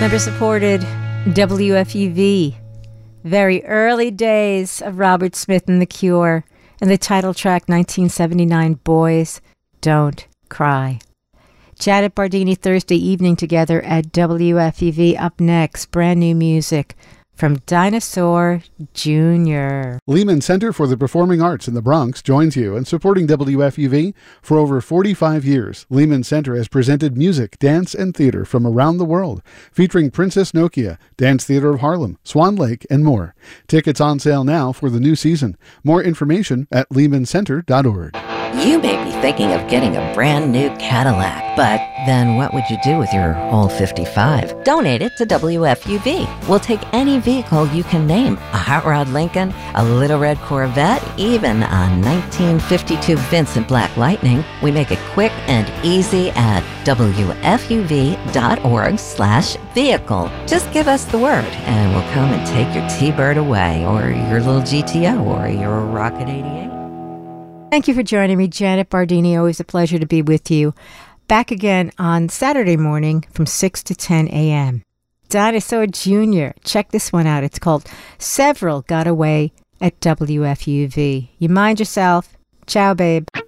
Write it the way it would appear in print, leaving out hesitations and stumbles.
Member-supported WFUV. Very early days of Robert Smith and The Cure, and the title track 1979, Boys Don't Cry. Janet Bardini Thursday evening together at WFUV. Up next, brand new music from Dinosaur Jr. Lehman Center for the Performing Arts in the Bronx joins you in supporting WFUV for over 45 years. Lehman Center has presented music, dance, and theater from around the world, featuring Princess Nokia, Dance Theater of Harlem, Swan Lake, and more. Tickets on sale now for the new season. More information at lehmancenter.org. You may be thinking of getting a brand new Cadillac, but then what would you do with your old 55? Donate it to WFUV. We'll take any vehicle you can name. A hot rod Lincoln, a little red Corvette, even a 1952 Vincent Black Lightning. We make it quick and easy at WFUV.org/vehicle. Just give us the word and we'll come and take your T-Bird away, or your little GTO, or your Rocket 88. Thank you for joining me, Janet Bardini. Always a pleasure to be with you. Back again on Saturday morning from 6 to 10 a.m. Dinosaur Jr. Check this one out. It's called Several Got Away at WFUV. You mind yourself. Ciao, babe.